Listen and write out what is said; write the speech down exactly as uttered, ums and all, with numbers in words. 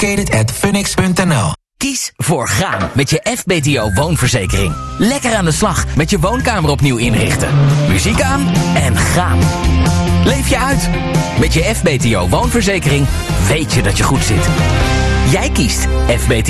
located at phoenix punt n l. Kies voor gaan met je F B T O woonverzekering. Lekker aan de slag met je woonkamer opnieuw inrichten. Muziek aan en gaan. Leef je uit. Met je F B T O woonverzekering weet je dat je goed zit. Jij kiest F B T